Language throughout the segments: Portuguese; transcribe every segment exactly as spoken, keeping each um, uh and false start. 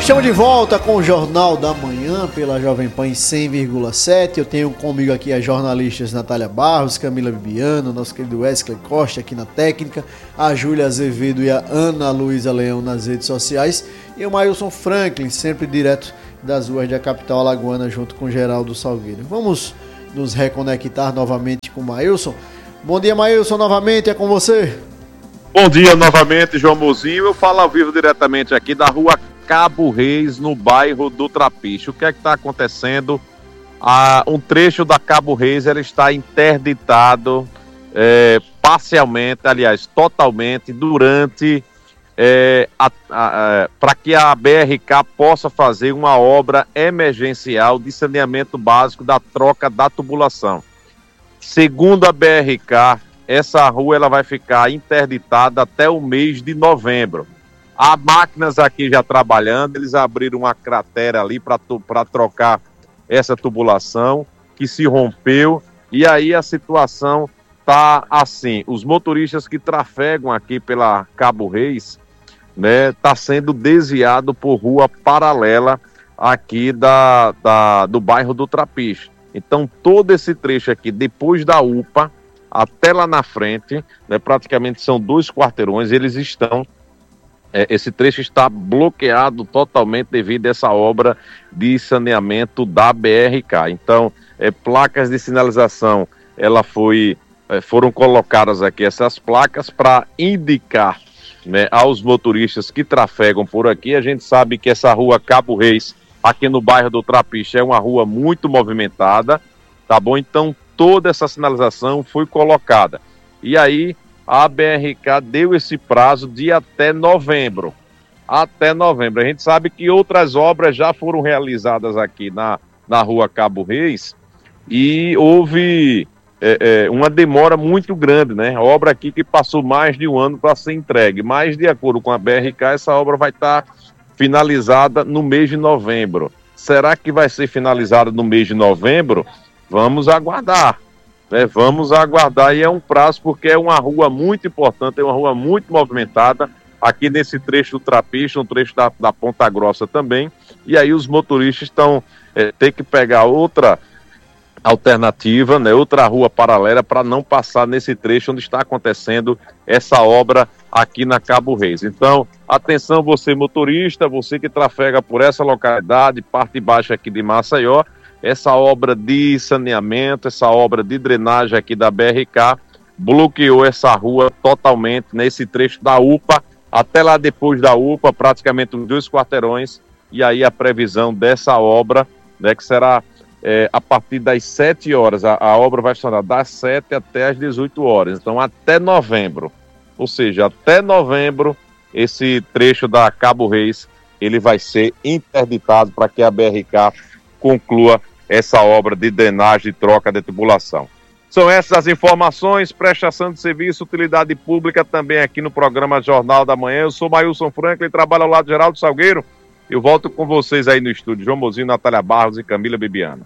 Estamos de volta com o Jornal da Manhã pela Jovem Pan cem vírgula sete. Eu tenho comigo aqui as jornalistas Natália Barros, Camila Bibiano, nosso querido Wesley Costa aqui na técnica, a Júlia Azevedo e a Ana Luísa Leão nas redes sociais e o Mailson Franklin, sempre direto das ruas da capital alagoana junto com Geraldo Salgueiro. Vamos nos reconectar novamente com o Mailson. Bom dia, Mailson, novamente é com você. Bom dia novamente, João Mozinho. Eu falo ao vivo diretamente aqui da rua Cabo Reis, no bairro do Trapiche. O que é que está acontecendo? Ah, um trecho da Cabo Reis ele está interditado é, parcialmente, aliás, totalmente, durante é, para que a B R K possa fazer uma obra emergencial de saneamento básico da troca da tubulação. Segundo a B R K, essa rua ela vai ficar interditada até o mês de novembro. Há máquinas aqui já trabalhando, eles abriram uma cratera ali para trocar essa tubulação que se rompeu e aí a situação está assim. Os motoristas que trafegam aqui pela Cabo Reis, né, tá sendo desviado por rua paralela aqui da, da, do bairro do Trapiche. Então todo esse trecho aqui, depois da U P A, até lá na frente, né, praticamente são dois quarteirões, eles estão, é, esse trecho está bloqueado totalmente devido a essa obra de saneamento da B R K. Então, é, placas de sinalização, ela foi, é, foram colocadas aqui, essas placas, para indicar, né, aos motoristas que trafegam por aqui. A gente sabe que essa rua Cabo Reis, aqui no bairro do Trapiche, é uma rua muito movimentada, tá bom? Então, toda essa sinalização foi colocada. E aí, a B R K deu esse prazo de até novembro. Até novembro. A gente sabe que outras obras já foram realizadas aqui na, na rua Cabo Reis e houve é, é, uma demora muito grande, né? A obra aqui que passou mais de um ano para ser entregue. Mas, de acordo com a B R K, essa obra vai estar finalizada no mês de novembro. Será que vai ser finalizada no mês de novembro? Vamos aguardar. Né, vamos aguardar, e é um prazo porque é uma rua muito importante, é uma rua muito movimentada, aqui nesse trecho do Trapiche, um trecho da, da Ponta Grossa também, e aí os motoristas estão, é, tem que pegar outra alternativa, né, outra rua paralela para não passar nesse trecho onde está acontecendo essa obra aqui na Cabo Reis. Então, atenção você motorista, você que trafega por essa localidade, parte baixa aqui de Maceió, essa obra de saneamento, essa obra de drenagem aqui da B R K bloqueou essa rua totalmente nesse trecho da U P A, até lá depois da U P A, praticamente uns dois quarteirões, e aí a previsão dessa obra, né, que será é, a partir das sete horas, a, a obra vai funcionar das sete até as dezoito horas, então até novembro, ou seja, até novembro, esse trecho da Cabo Reis, ele vai ser interditado para que a B R K conclua essa obra de drenagem e troca de tubulação. São essas as informações, prestação de serviço, utilidade pública também aqui no programa Jornal da Manhã. Eu sou Mailson Franklin, trabalho ao lado de Geraldo Salgueiro. Eu volto com vocês aí no estúdio, João Mozinho, Natália Barros e Camila Bibiano.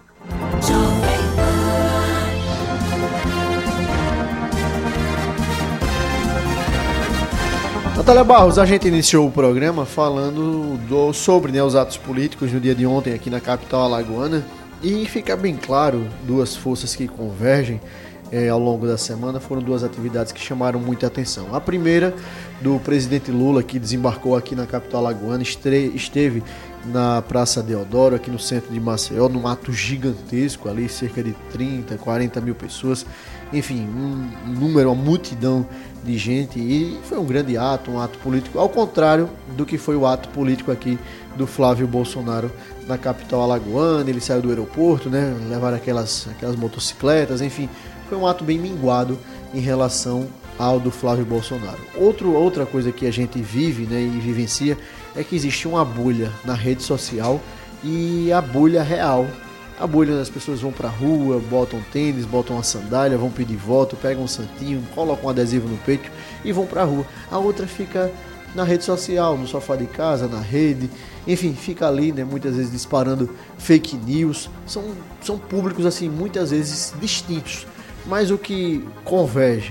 Natália Barros, a gente iniciou o programa falando do, sobre, né, os atos políticos no dia de ontem aqui na capital alagoana. E fica bem claro, duas forças que convergem é, ao longo da semana, foram duas atividades que chamaram muita atenção. A primeira, do presidente Lula, que desembarcou aqui na capital alagoana, estre- esteve na Praça Deodoro, aqui no centro de Maceió, num ato gigantesco, ali cerca de trinta, quarenta mil pessoas, enfim, um número, uma multidão de gente, e foi um grande ato, um ato político, ao contrário do que foi o ato político aqui do Flávio Bolsonaro na capital alagoana. Ele saiu do aeroporto, né, levaram aquelas, aquelas motocicletas, enfim, foi um ato bem minguado em relação ao do Flávio Bolsonaro. Outro, outra coisa que a gente vive, né, e vivencia é que existe uma bolha na rede social e a bolha real. A bolha onde as pessoas vão pra rua, botam tênis, botam uma sandália, vão pedir voto, pegam um santinho, colocam um adesivo no peito e vão pra rua. A outra fica na rede social, no sofá de casa, na rede, enfim, fica ali, né, muitas vezes disparando fake news. São, são públicos, assim, muitas vezes distintos, mas o que converge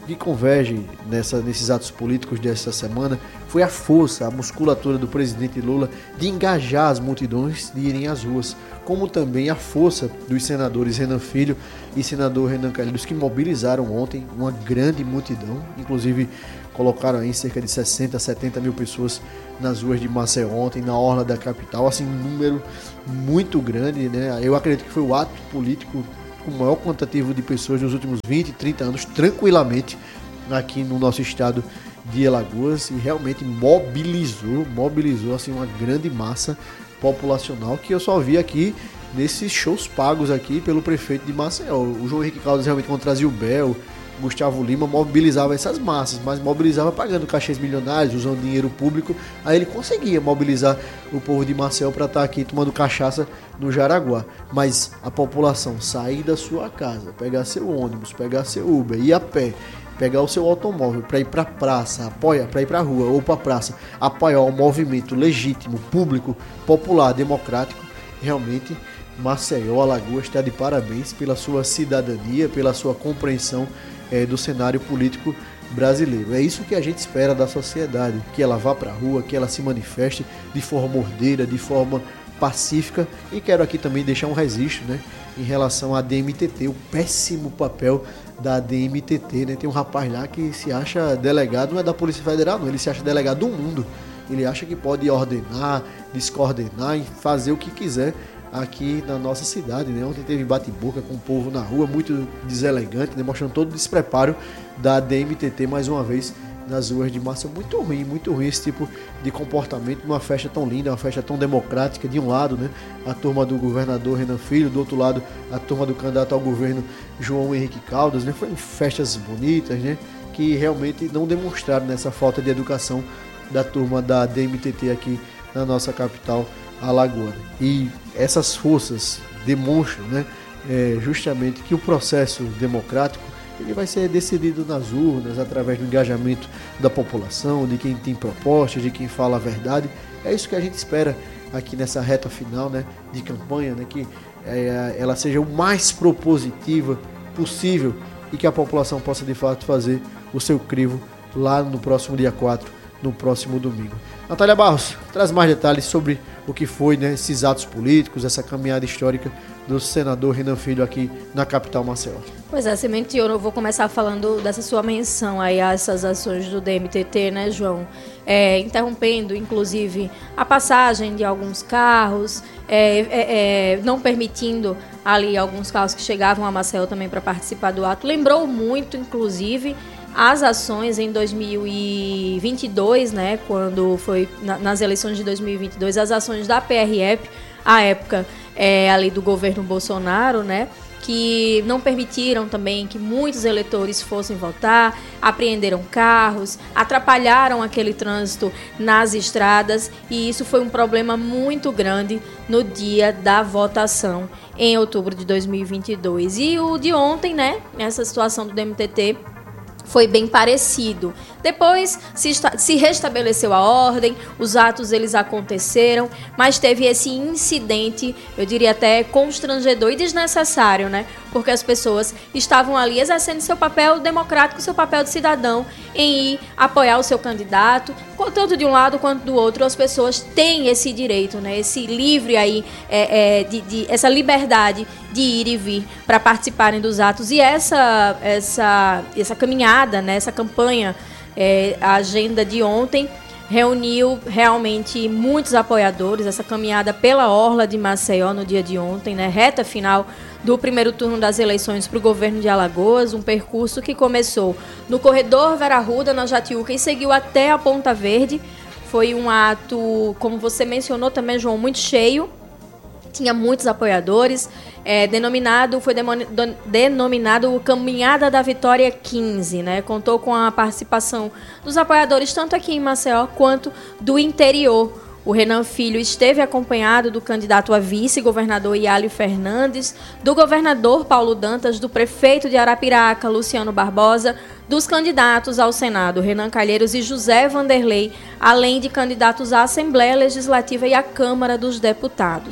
O que converge nessa, nesses atos políticos dessa semana foi a força, a musculatura do presidente Lula de engajar as multidões de irem às ruas, como também a força dos senadores Renan Filho e senador Renan Calheiros, que mobilizaram ontem uma grande multidão, inclusive colocaram aí cerca de sessenta, setenta mil pessoas nas ruas de Maceió ontem, na orla da capital, assim, um número muito grande, né? Eu acredito que foi o ato político com o maior quantitativo de pessoas nos últimos vinte, trinta anos, tranquilamente, aqui no nosso estado de Alagoas, e realmente mobilizou, mobilizou assim, uma grande massa populacional que eu só vi aqui nesses shows pagos aqui pelo prefeito de Maceió. O João Henrique Caldas realmente, quando trazia o Bel, Gustavo Lima, mobilizava essas massas, mas mobilizava pagando cachês milionários, usando dinheiro público. Aí ele conseguia mobilizar o povo de Maceió para estar aqui tomando cachaça no Jaraguá. Mas a população sair da sua casa, pegar seu ônibus, pegar seu Uber, ir a pé, pegar o seu automóvel para ir para a praça, apoia, para ir para a rua ou para a praça, apoiar um movimento legítimo, público, popular, democrático, realmente Maceió, Alagoas está de parabéns pela sua cidadania, pela sua compreensão é, do cenário político brasileiro. É isso que a gente espera da sociedade, que ela vá para a rua, que ela se manifeste de forma ordeira, de forma pacífica. E quero aqui também deixar um registro, né, em relação à D M T T, o péssimo papel da D M T T, né? Tem um rapaz lá que se acha delegado, não é da Polícia Federal não, ele se acha delegado do mundo. Ele acha que pode ordenar, descoordenar e fazer o que quiser aqui na nossa cidade, né? Ontem teve bate-boca com o povo na rua, muito deselegante, demonstrando todo o despreparo da D M T T mais uma vez nas ruas de Maceió. Muito ruim, muito ruim esse tipo de comportamento numa festa tão linda, uma festa tão democrática. De um lado, né, a turma do governador Renan Filho, do outro lado, a turma do candidato ao governo João Henrique Caldas, né? Foram festas bonitas, né, que realmente não demonstraram nessa falta de educação da turma da D M T T aqui na nossa capital alagoana. E essas forças demonstram, né, é, justamente que o processo democrático ele vai ser decidido nas urnas, através do engajamento da população, de quem tem propostas, de quem fala a verdade. É isso que a gente espera aqui nessa reta final, né, de campanha, né, que é, ela seja o mais propositiva possível e que a população possa de fato fazer o seu crivo lá no próximo dia quatro, no próximo domingo. Natália Barros, traz mais detalhes sobre o que foi, né, esses atos políticos, essa caminhada histórica do senador Renan Filho aqui na capital Maceió. Pois é, Semente, eu vou começar falando dessa sua menção aí a essas ações do D M T T, né, João? É, interrompendo, inclusive, a passagem de alguns carros, é, é, é, não permitindo ali alguns carros que chegavam a Maceió também para participar do ato. Lembrou muito, inclusive, as ações em dois mil e vinte e dois, né, quando foi na, nas eleições de dois mil e vinte e dois, as ações da P R E P, à época é, ali do governo Bolsonaro, né, que não permitiram também que muitos eleitores fossem votar, apreenderam carros, atrapalharam aquele trânsito nas estradas, e isso foi um problema muito grande no dia da votação em outubro de dois mil e vinte e dois. E o de ontem, né, essa situação do D M T T, foi bem parecido. Depois se, esta, se restabeleceu a ordem, os atos eles aconteceram, mas teve esse incidente, eu diria até constrangedor e desnecessário, né? Porque as pessoas estavam ali exercendo seu papel democrático, seu papel de cidadão, em ir apoiar o seu candidato, tanto de um lado quanto do outro. As pessoas têm esse direito, né? Esse livre aí, é, é, de, de, essa liberdade de ir e vir para participarem dos atos. E essa, essa, essa caminhada, né? Essa campanha, é, a agenda de ontem reuniu realmente muitos apoiadores. Essa caminhada pela orla de Maceió no dia de ontem, né? Reta final do primeiro turno das eleições para o governo de Alagoas, um percurso que começou no corredor Vera Arruda, na Jatiuca, e seguiu até a Ponta Verde. Foi um ato, como você mencionou também, João, muito cheio. Tinha muitos apoiadores, é, denominado, foi demoni, do, denominado Caminhada da Vitória quinze, né? Contou com a participação dos apoiadores tanto aqui em Maceió quanto do interior. O Renan Filho esteve acompanhado do candidato a vice-governador Iálio Fernandes, do governador Paulo Dantas, do prefeito de Arapiraca, Luciano Barbosa, dos candidatos ao Senado, Renan Calheiros e José Vanderlei, além de candidatos à Assembleia Legislativa e à Câmara dos Deputados.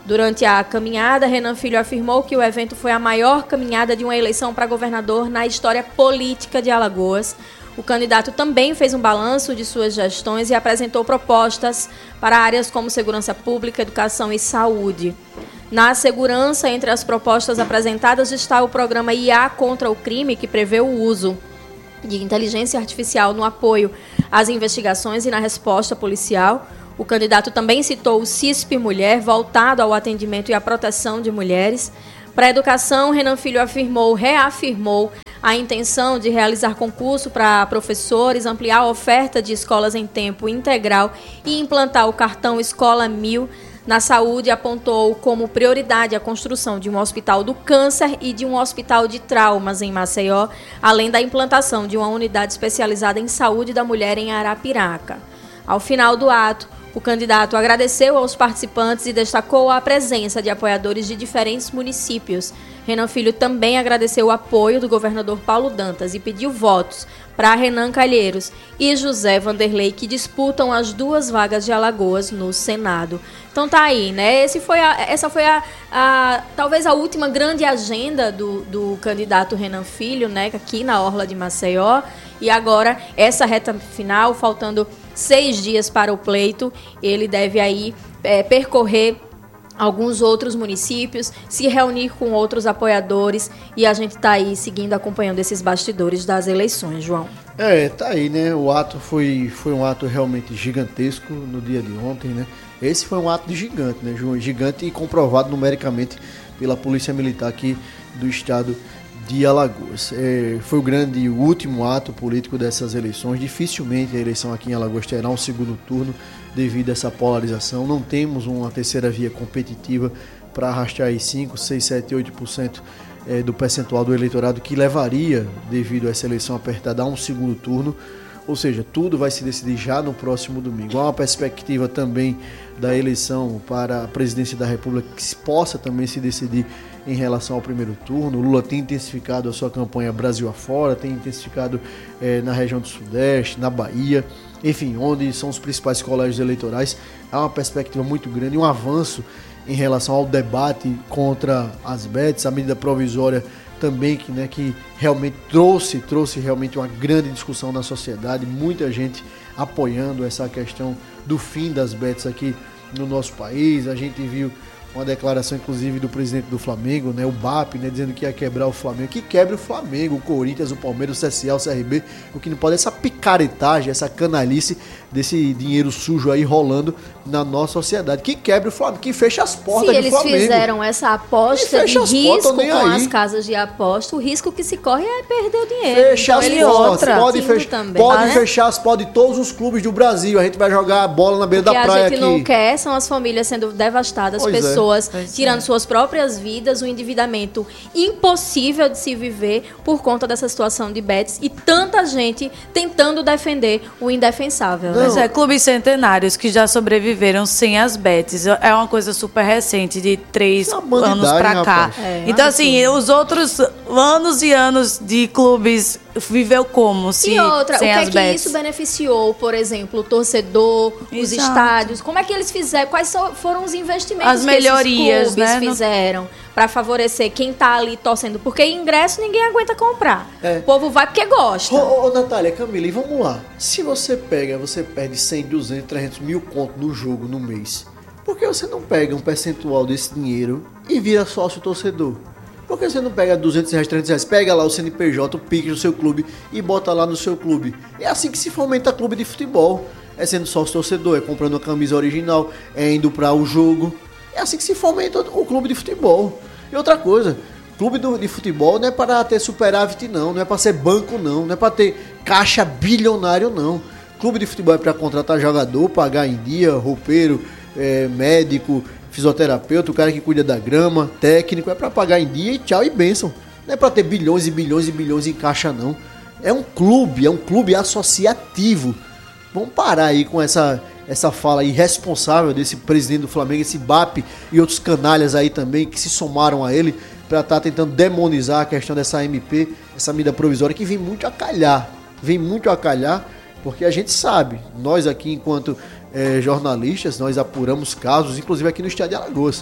Durante a caminhada, Renan Filho afirmou que o evento foi a maior caminhada de uma eleição para governador na história política de Alagoas. O candidato também fez um balanço de suas gestões e apresentou propostas para áreas como segurança pública, educação e saúde. Na segurança, entre as propostas apresentadas está o programa I A contra o crime, que prevê o uso de inteligência artificial no apoio às investigações e na resposta policial. O candidato também citou o CISP Mulher, voltado ao atendimento e à proteção de mulheres. Para a educação, Renan Filho afirmou, reafirmou a intenção de realizar concurso para professores, ampliar a oferta de escolas em tempo integral e implantar o cartão Escola Mil. Na saúde, apontou como prioridade a construção de um hospital do câncer e de um hospital de traumas em Maceió, além da implantação de uma unidade especializada em saúde da mulher em Arapiraca. Ao final do ato, o candidato agradeceu aos participantes e destacou a presença de apoiadores de diferentes municípios. Renan Filho também agradeceu o apoio do governador Paulo Dantas e pediu votos para Renan Calheiros e José Vanderlei, que disputam as duas vagas de Alagoas no Senado. Então tá aí, né? Esse foi a, essa foi a, a talvez a última grande agenda do, do candidato Renan Filho, né? Aqui na Orla de Maceió. E agora, essa reta final, faltando seis dias para o pleito, ele deve aí é, percorrer alguns outros municípios, se reunir com outros apoiadores, e a gente está aí seguindo, acompanhando esses bastidores das eleições, João. É, tá aí, né? O ato foi, foi um ato realmente gigantesco no dia de ontem, né? Esse foi um ato de gigante, né, João? Gigante e comprovado numericamente pela Polícia Militar aqui do estado de Alagoas. É, foi o grande, o último ato político dessas eleições. Dificilmente a eleição aqui em Alagoas terá um segundo turno devido a essa polarização. Não temos uma terceira via competitiva para arrastar aí cinco, seis, sete, oito por cento é, do percentual do eleitorado que levaria, devido a essa eleição apertada, a um segundo turno. Ou seja, tudo vai se decidir já no próximo domingo. Há uma perspectiva também da eleição para a presidência da República que se possa também se decidir em relação ao primeiro turno. O Lula tem intensificado a sua campanha Brasil afora, tem intensificado eh, na região do Sudeste, na Bahia, enfim, onde são os principais colégios eleitorais. Há uma perspectiva muito grande, um avanço em relação ao debate contra as bets, a medida provisória também que, né, que realmente trouxe, trouxe realmente uma grande discussão na sociedade, muita gente apoiando essa questão do fim das bets aqui no nosso país. A gente viu uma declaração, inclusive, do presidente do Flamengo, né, o B A P, né, dizendo que ia quebrar o Flamengo. Que quebre o Flamengo, o Corinthians, o Palmeiras, o C S A, o C R B. O que não pode é essa picaretagem, essa canalice desse dinheiro sujo aí rolando na nossa sociedade. Que quebre o Flamengo, que feche as portas do Flamengo. Se eles fizeram essa aposta de risco com aí. As casas de aposta, o risco que se corre é perder o dinheiro. Fecha então, as portas, pode, fech também, pode né? fechar as portas de todos os clubes do Brasil. A gente vai jogar a bola na beira da praia aqui. O que a gente não quer são as famílias sendo devastadas, as pessoas é. tirando é. suas próprias vidas, o endividamento impossível de se viver por conta dessa situação de bets e tanta gente tentando defender o indefensável. Né? Mas é, clubes centenários que já sobreviveram sem as bets. É uma coisa super recente, de três anos pra cá. É, então, assim, tudo. Os outros anos e anos de clubes viveu como? Se, e outra, sem o que as é que bets? isso beneficiou, por exemplo, o torcedor, Exato. os estádios? Como é que eles fizeram? Quais foram os investimentos as melhorias, que esses clubes né? fizeram para favorecer quem tá ali torcendo? Porque ingresso ninguém aguenta comprar. É. O povo vai porque gosta. Ô, ô, Natália, Camila, e vamos lá. Se você pega, você perde cem, duzentos, trezentos mil conto no jogo no mês, por que você não pega um percentual desse dinheiro e vira sócio torcedor? Por que você não pega duzentos reais, trezentos reais, pega lá o C N P J, o Pix do seu clube e bota lá no seu clube? É assim que se fomenta clube de futebol. É sendo sócio torcedor, é comprando uma camisa original, é indo para o jogo. É assim que se fomenta o clube de futebol. E outra coisa, clube do, de futebol não é para ter superávit não, não é para ser banco não, não é para ter caixa bilionário não. Clube de futebol é para contratar jogador, pagar em dia, roupeiro, é, médico, fisioterapeuta, o cara que cuida da grama, técnico, é para pagar em dia e tchau e bênção. Não é para ter bilhões e bilhões e bilhões em caixa não. É um clube, é um clube associativo. Vamos parar aí com essa, essa fala irresponsável desse presidente do Flamengo, esse B A P e outros canalhas aí também que se somaram a ele para estar tá tentando demonizar a questão dessa M P, essa medida provisória que vem muito a calhar. Vem muito a calhar porque a gente sabe, nós aqui enquanto é, jornalistas, nós apuramos casos, inclusive aqui no estado de Alagoas.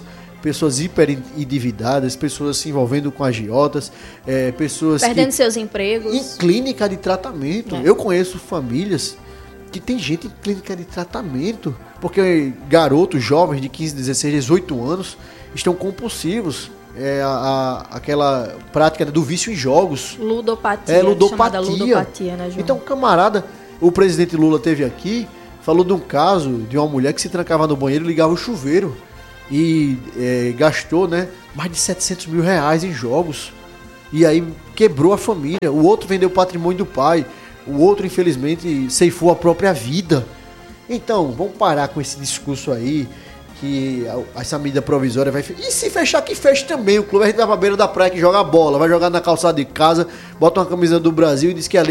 pessoas hiper endividadas, pessoas se envolvendo com agiotas, é, pessoas perdendo que, seus empregos. Em clínica de tratamento. É. Eu conheço famílias que tem gente em clínica de tratamento, porque garotos jovens de quinze, dezesseis, dezoito anos estão compulsivos. É a, a, aquela prática do vício em jogos. Ludopatia. É, ludopatia. ludopatia, né, João? Então, camarada, o presidente Lula esteve aqui, falou de um caso de uma mulher que se trancava no banheiro e ligava o chuveiro. E é, gastou, né, mais de setecentos mil reais em jogos. E aí quebrou a família. O outro vendeu o patrimônio do pai. O outro, infelizmente, ceifou a própria vida. Então, vamos parar com esse discurso aí, que essa medida provisória vai... E se fechar, que feche também. O clube, a gente vai pra beira da praia que joga bola, vai jogar na calçada de casa, bota uma camisa do Brasil e diz que ali